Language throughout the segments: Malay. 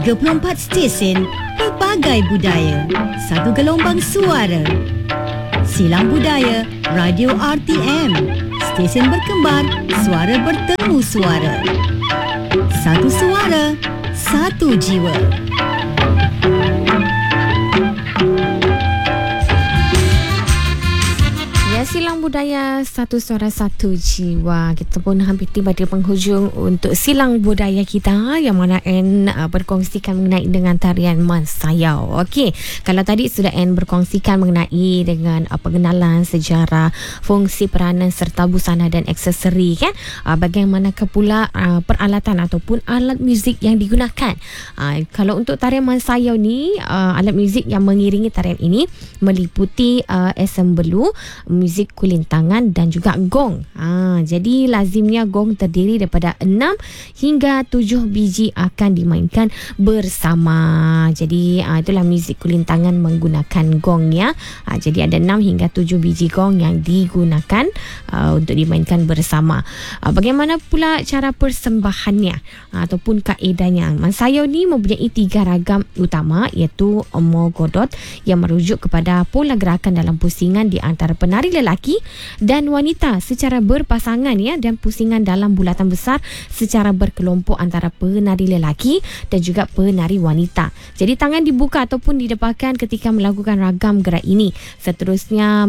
34 stesen, pelbagai budaya, satu gelombang suara. Silang Budaya, Radio RTM. Stesen berkembar, suara bertemu suara. Satu suara, satu jiwa. Silang Budaya, satu suara satu jiwa. Kita pun hampir tiba di penghujung untuk Silang Budaya kita, yang mana Anne berkongsikan mengenai dengan tarian Mansayau. Okey, kalau tadi sudah Anne berkongsikan mengenai dengan pengenalan sejarah, fungsi peranan serta busana dan aksesori, kan? Bagaimanakah pula peralatan ataupun alat muzik yang digunakan. Kalau untuk tarian Mansayau ni, alat muzik yang mengiringi tarian ini meliputi ensemblu, muzik kulintangan dan juga gong. Jadi lazimnya gong terdiri daripada 6 hingga 7 biji akan dimainkan bersama. Jadi itulah muzik kulintangan menggunakan gong, ya. Jadi ada 6 hingga 7 biji gong yang digunakan untuk dimainkan bersama. Bagaimana pula cara persembahannya ataupun kaedahnya? Mansayau ni mempunyai 3 ragam utama, iaitu Mogodot yang merujuk kepada pola gerakan dalam pusingan di antara penari lelaki dan wanita secara berpasangan, ya, dan pusingan dalam bulatan besar secara berkelompok antara penari lelaki dan juga penari wanita. Jadi tangan dibuka ataupun didepahkan ketika melakukan ragam gerak ini. Seterusnya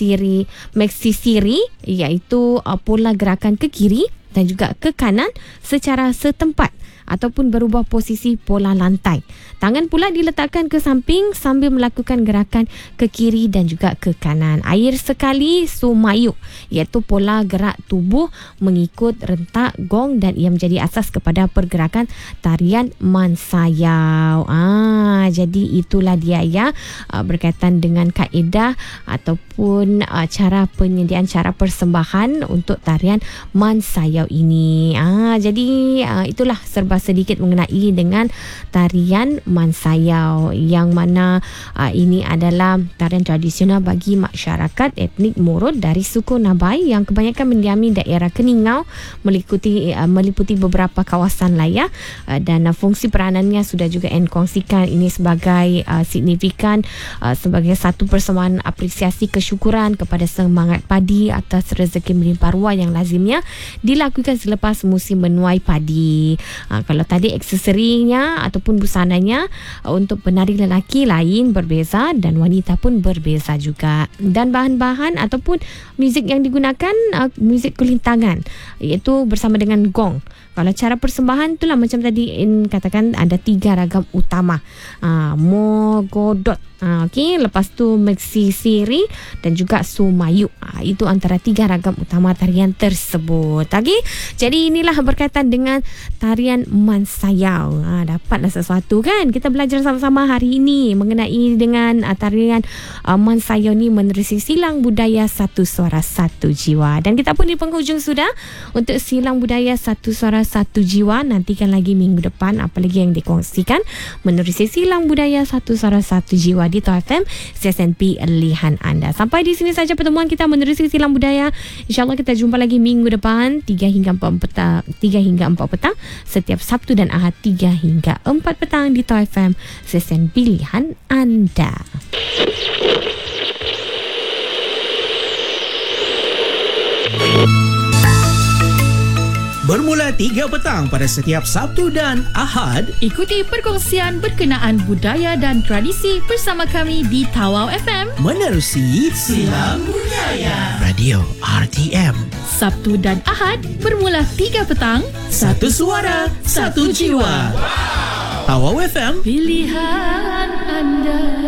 Meksisiri, iaitu pola gerakan ke kiri dan juga ke kanan secara setempat ataupun berubah posisi pola lantai. Tangan pula diletakkan ke samping sambil melakukan gerakan ke kiri dan juga ke kanan. Air sekali Sumayuk, iaitu pola gerak tubuh mengikut rentak gong, dan ia menjadi asas kepada pergerakan tarian Mansayau. Jadi itulah dia, ya, berkaitan dengan kaedah ataupun cara penyediaan, cara persembahan untuk tarian Mansayau ini. Jadi itulah serba sedikit mengenai dengan tarian Mansayau, yang mana ini adalah tarian tradisional bagi masyarakat etnik Moro dari suku Nabai yang kebanyakan mendiami daerah Keningau, meliputi beberapa kawasan layak, dan fungsi peranannya sudah juga kongsikan ini sebagai signifikan sebagai satu persembahan apresiasi kesyukuran kepada semangat padi atas rezeki melimpah ruah yang lazimnya dilakukan selepas musim menuai padi. Kalau tadi aksesorinya ataupun busananya untuk penari lelaki lain berbeza dan wanita pun berbeza juga. Dan bahan-bahan ataupun muzik yang digunakan muzik kulintangan, iaitu bersama dengan gong. Kalau cara persembahan itulah macam tadi katakan ada 3 ragam utama. Mogodot, okey, lepas tu Meksisiri dan juga Sumayuk. Itu antara 3 ragam utama tarian tersebut. Okey, jadi inilah berkaitan dengan tarian Mansayau. Dapatlah sesuatu, kan? Kita belajar sama-sama hari ini mengenai dengan tarian Mansayau ni menerusi Silang Budaya Satu Suara Satu Jiwa. Dan kita pun di penghujung sudah untuk Silang Budaya Satu Suara Satu Jiwa. Nantikan lagi minggu depan apa lagi yang dikongsikan menerusi Silang Budaya Satu Suara Satu Jiwa di Top FM, stesen pilihan anda. Sampai di sini saja pertemuan kita menerusi Silang Budaya. InsyaAllah kita jumpa lagi minggu depan 3 hingga 4 petang setiap Sabtu dan Ahad 3 hingga 4 petang di Top FM, stesen pilihan anda. Bermula 3 petang pada setiap Sabtu dan Ahad, ikuti perkongsian berkenaan budaya dan tradisi bersama kami di Tawau FM menerusi Silang Budaya Radio RTM. Sabtu dan Ahad bermula 3 petang, satu suara, satu jiwa. Tawau FM, pilihan anda.